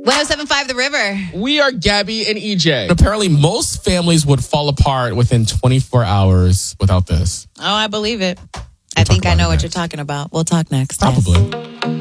107.5 The River. We are Gabby and EJ. Apparently, most families would fall apart within 24 hours without this. Oh, I believe it. I think I know what you're talking about. We'll talk next. Probably.